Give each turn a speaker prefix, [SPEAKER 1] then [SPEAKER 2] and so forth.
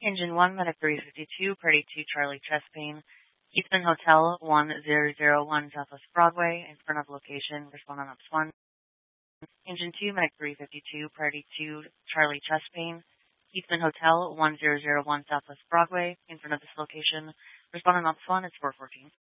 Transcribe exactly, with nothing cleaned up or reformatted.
[SPEAKER 1] Engine one, Medic three fifty-two, Party two, Charlie Chest Pain, Eastman Hotel, one zero zero one Southwest Broadway, in front of location, respond on Ops one. Engine two, Medic three fifty-two, Party two, Charlie Chest Pain, Eastman Hotel, one zero zero one Southwest Broadway, in front of this location, respond on Ops one, it's four fourteen.